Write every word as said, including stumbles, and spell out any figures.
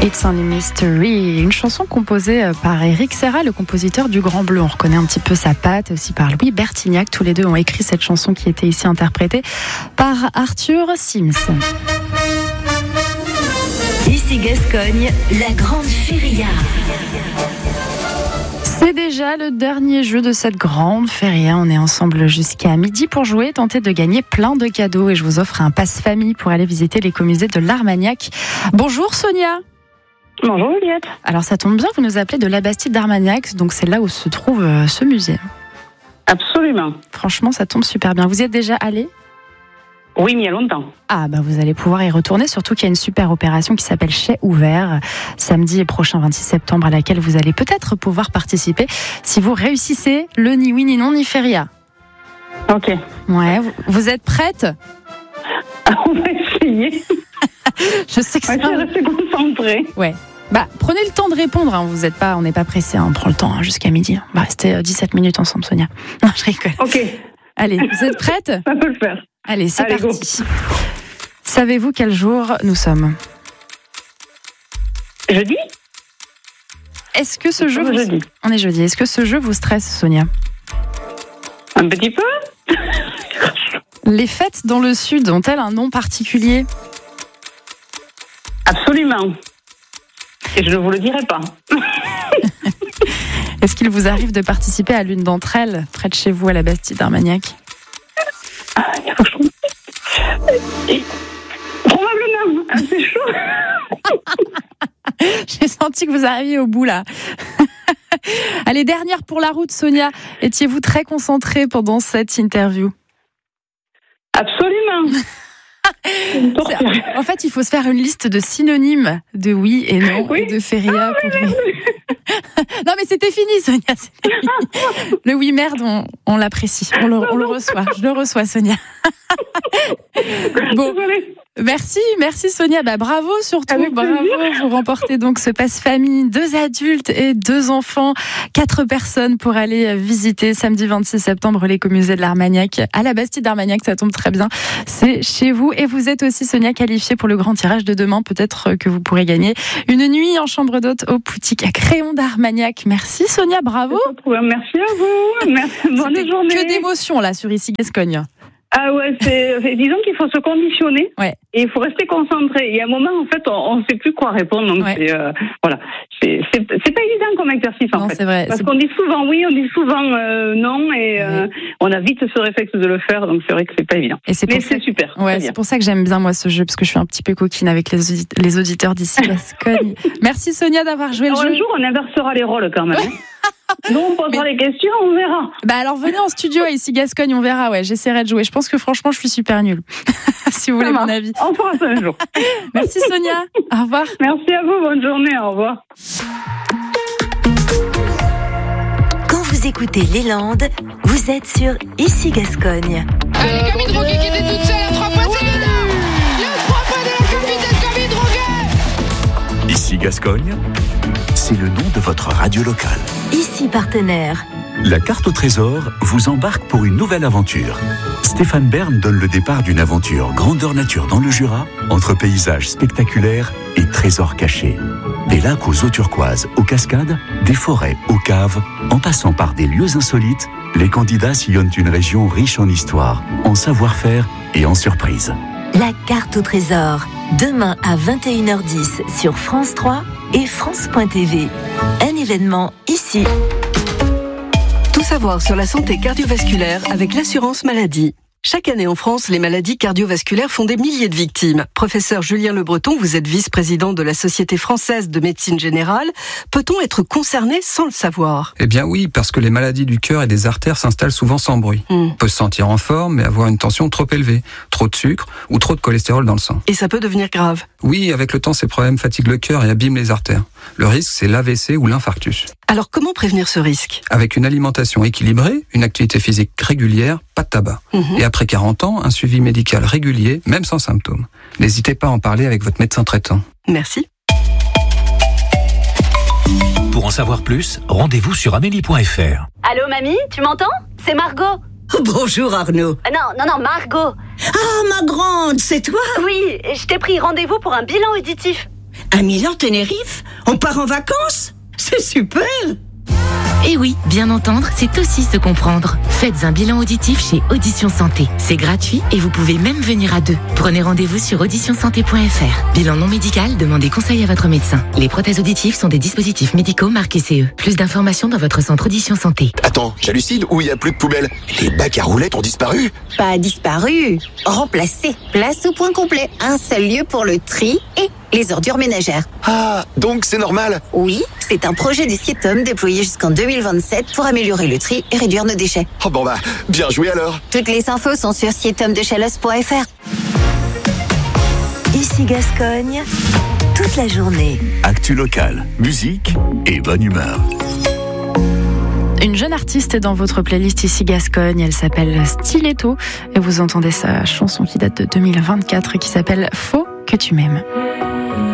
It's Only Mystery, une chanson composée par Eric Serra, le compositeur du Grand Bleu. On reconnaît un petit peu sa patte, aussi par Louis Bertignac. Tous les deux ont écrit cette chanson qui était ici interprétée par Arthur Sims. Ici Gascogne, la grande feria. C'est déjà le dernier jeu de cette grande feria. On est ensemble jusqu'à midi pour jouer, tenter de gagner plein de cadeaux. Et je vous offre un passe-famille pour aller visiter l'écomusée de l'Armagnac. Bonjour Sonia. Bonjour Juliette. Alors ça tombe bien, vous nous appelez de la Bastide d'Armagnac, donc c'est là où se trouve euh, ce musée. Absolument. Franchement, ça tombe super bien. Vous y êtes déjà allé ? Oui, mais il y a longtemps. Ah, bah vous allez pouvoir y retourner, surtout qu'il y a une super opération qui s'appelle Chai ouvert, samedi prochain vingt-six septembre, à laquelle vous allez peut-être pouvoir participer si vous réussissez le ni oui ni non ni feria. Ok. Ouais, vous, vous êtes prête ? On va essayer. Je sais que c'est... On va rester concentré. Ouais. Bah, prenez le temps de répondre, hein. Vous êtes pas, on n'est pas pressé, hein. On prend le temps hein, jusqu'à midi. On va rester dix-sept minutes ensemble, Sonia. Non, je rigole. Ok. Allez, vous êtes prête ? Ça peut le faire. Allez, c'est Allez, parti. Go. Savez-vous quel jour nous sommes ? Jeudi ? Est-ce que ce jeu vous... jeudi. On est jeudi. Est-ce que ce jeu vous stresse, Sonia ? Un petit peu. Les fêtes dans le Sud ont-elles un nom particulier ? Absolument. Et je ne vous le dirai pas. Est-ce qu'il vous arrive de participer à l'une d'entre elles, près de chez vous, à la Bastide d'Armagnac ? Ah, il faut que je... Et... Probablement. Ah, c'est chaud. J'ai senti que vous arriviez au bout, là. Allez, dernière pour la route, Sonia. Étiez-vous très concentrée pendant cette interview ? Absolument. En fait, il faut se faire une liste de synonymes de oui et non, oui. Et de feria. Ah, oui, oui. Non, mais c'était fini, Sonia. C'était fini. Le oui merde, on, on l'apprécie. On le, on le reçoit. Je le reçois, Sonia. Bon. Merci, merci Sonia. Bah, bravo surtout, Avec bravo. Plaisir. Vous remportez donc ce passe-famille, deux adultes et deux enfants, quatre personnes pour aller visiter samedi vingt-six septembre l'écomusée de l'Armagnac à la Bastide d'Armagnac. Ça tombe très bien. C'est chez vous et vous êtes aussi, Sonia, qualifiée pour le grand tirage de demain. Peut-être que vous pourrez gagner une nuit en chambre d'hôte au Poutique à Créon d'Armagnac. Merci Sonia, bravo. Merci à vous. Merci. Bonne journée. Que d'émotions là sur Ici Gascogne. Ah ouais, c'est, disons qu'il faut se conditionner ouais. Et il faut rester concentré. Et à un moment, en fait, on ne sait plus quoi répondre. Donc, ouais. c'est, euh, voilà. C'est, c'est, c'est pas évident comme exercice, en non, fait. C'est vrai. Parce c'est... qu'on dit souvent oui, on dit souvent euh, non, et euh, ouais. on a vite ce réflexe de le faire. Donc, c'est vrai que c'est pas évident. Et c'est Mais pour c'est ça... super. Ouais, c'est, c'est pour ça que j'aime bien, moi, ce jeu, parce que je suis un petit peu coquine avec les, audit- les auditeurs d'Ici Gascogne. Merci, Sonia, d'avoir joué alors, le jeu. Un jour, on inversera les rôles, quand même. Nous, on posera Mais... les questions, on verra. Bah alors, venez en studio à Ici Gascogne, on verra. Ouais, j'essaierai de jouer. Je pense que franchement, je suis super nulle. Si vous voulez mon avis. On fera ça un jour. Merci Sonia. Au revoir. Merci à vous. Bonne journée. Au revoir. Quand vous écoutez Les Landes, vous êtes sur Ici Gascogne. Allez, Camille Droguet qui était toute seule à trois points, c'est là. Le trois points de la capitaine Camille Droguet. Ici Gascogne, c'est le nom de votre radio locale. Ici partenaire. La carte au trésor vous embarque pour une nouvelle aventure. Stéphane Bern donne le départ d'une aventure grandeur nature dans le Jura, entre paysages spectaculaires et trésors cachés. Des lacs aux eaux turquoises, aux cascades, des forêts, aux caves, en passant par des lieux insolites, les candidats sillonnent une région riche en histoire, en savoir-faire et en surprises. La carte au trésor, demain à vingt et une heures dix sur France trois et France point T V. Un événement ici. Tout savoir sur la santé cardiovasculaire avec l'assurance maladie. Chaque année en France, les maladies cardiovasculaires font des milliers de victimes. Professeur Julien Le Breton, vous êtes vice-président de la Société française de médecine générale. Peut-on être concerné sans le savoir ? Eh bien oui, parce que les maladies du cœur et des artères s'installent souvent sans bruit. Mm. On peut se sentir en forme, mais avoir une tension trop élevée, trop de sucre ou trop de cholestérol dans le sang. Et ça peut devenir grave ? Oui, avec le temps, ces problèmes fatiguent le cœur et abîment les artères. Le risque, c'est l'A V C ou l'infarctus. Alors comment prévenir ce risque ? Avec une alimentation équilibrée, une activité physique régulière, pas de tabac. Mm-hmm. Et après quarante ans, un suivi médical régulier, même sans symptômes. N'hésitez pas à en parler avec votre médecin traitant. Merci. Pour en savoir plus, rendez-vous sur amélie point f r. Allô mamie, tu m'entends ? C'est Margot. Bonjour Arnaud. Euh, non, non, non, Margot. Ah, ma grande, c'est toi ? Oui, je t'ai pris rendez-vous pour un bilan auditif. Un Milan-Tenerife? On part en vacances? C'est super! Et oui, bien entendre, c'est aussi se comprendre. Faites un bilan auditif chez Audition Santé. C'est gratuit et vous pouvez même venir à deux. Prenez rendez-vous sur audition santé point f r. Bilan non médical, demandez conseil à votre médecin. Les prothèses auditives sont des dispositifs médicaux marqués C E. Plus d'informations dans votre centre Audition Santé. Attends, j'hallucine ou il n'y a plus de poubelle? Les bacs à roulettes ont disparu? Pas disparu, remplacé. Place au point complet. Un seul lieu pour le tri et les ordures ménagères. Ah, donc c'est normal? Oui, c'est un projet du Sietom déployé jusqu'en deux mille vingt-sept pour améliorer le tri et réduire nos déchets. Oh bon bah, bien joué alors. Toutes les infos sont sur sietom de chalosse point f r. Ici Gascogne, toute la journée. Actu locale, musique et bonne humeur. Une jeune artiste est dans votre playlist Ici Gascogne, elle s'appelle Stiletto et vous entendez sa chanson qui date de deux mille vingt-quatre et qui s'appelle Faut que tu m'aimes.